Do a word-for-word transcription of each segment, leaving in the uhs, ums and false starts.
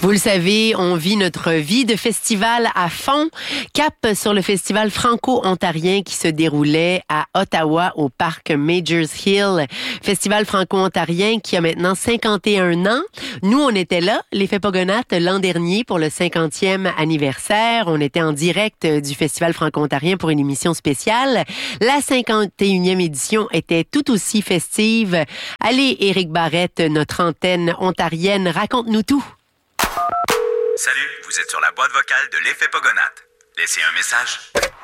Vous le savez, on vit notre vie de festival à fond. Cap sur le festival franco-ontarien qui se déroulait à Ottawa au parc Majors Hill. Festival franco-ontarien qui a maintenant cinquante et un ans. Nous, on était là, les Faipogonates, l'an dernier pour le cinquantième anniversaire. On était en direct du festival franco-ontarien pour une émission spéciale. La cinquante et unième édition était tout aussi festive. Allez, Éric Barrette, notre antenne ontarienne, raconte-nous tout. Salut, vous êtes sur la boîte vocale de l'Effet Pogonates. Laissez un message.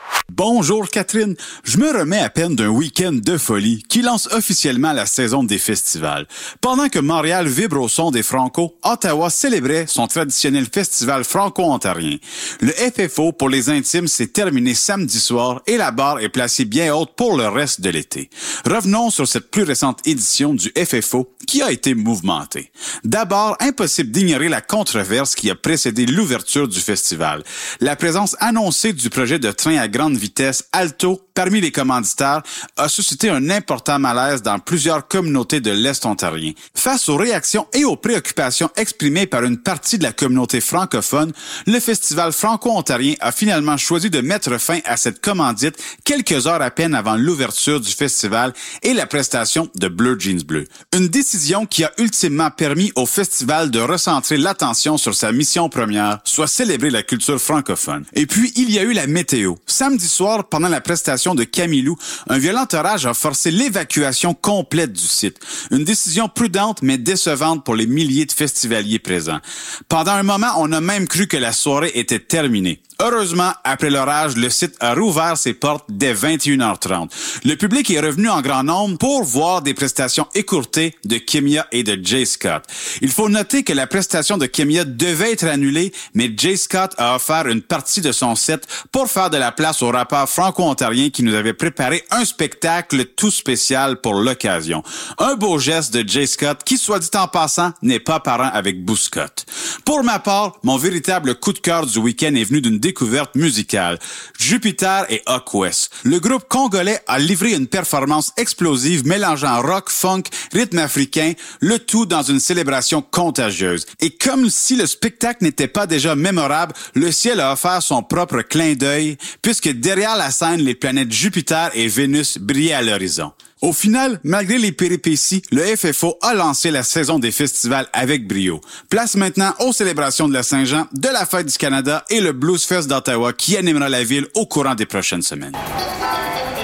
Bonjour Catherine, je me remets à peine d'un week-end de folie qui lance officiellement la saison des festivals. Pendant que Montréal vibre au son des Franco, Ottawa célébrait son traditionnel festival franco-ontarien. Le F F O pour les intimes s'est terminé samedi soir et la barre est placée bien haute pour le reste de l'été. Revenons sur cette plus récente édition du F F O qui a été mouvementée. D'abord, impossible d'ignorer la controverse qui a précédé l'ouverture du festival. La présence annoncée du projet de train à grande vitesse Alto parmi les commanditaires a suscité un important malaise dans plusieurs communautés de l'Est ontarien. Face aux réactions et aux préoccupations exprimées par une partie de la communauté francophone, le festival franco-ontarien a finalement choisi de mettre fin à cette commandite quelques heures à peine avant l'ouverture du festival et la prestation de Bleu Jeans Bleu. Une décision qui a ultimement permis au festival de recentrer l'attention sur sa mission première, soit célébrer la culture francophone. Et puis, il y a eu la météo. Samedi soir, pendant la prestation de Camilou, un violent orage a forcé l'évacuation complète du site. Une décision prudente mais décevante pour les milliers de festivaliers présents. Pendant un moment, on a même cru que la soirée était terminée. Heureusement, après l'orage, le site a rouvert ses portes dès vingt et une heures trente. Le public est revenu en grand nombre pour voir des prestations écourtées de Kemia et de Jay Scott. Il faut noter que la prestation de Kemia devait être annulée, mais Jay Scott a offert une partie de son set pour faire de la place au rappeur franco-ontarien qui nous avait préparé un spectacle tout spécial pour l'occasion. Un beau geste de Jay Scott qui, soit dit en passant, n'est pas parent avec Bouscott. Pour ma part, mon véritable coup de cœur du week-end est venu d'une découverte musicale. Jupiter et Hawk West. Le groupe congolais a livré une performance explosive mélangeant rock, funk, rythme africain, le tout dans une célébration contagieuse. Et comme si le spectacle n'était pas déjà mémorable, le ciel a offert son propre clin d'œil, puisque derrière la scène, les planètes Jupiter et Vénus brillaient à l'horizon. Au final, malgré les péripéties, le F F O a lancé la saison des festivals avec brio. Place maintenant aux célébrations de la Saint-Jean, de la Fête du Canada et le Blues Fest d'Ottawa qui animera la ville au courant des prochaines semaines.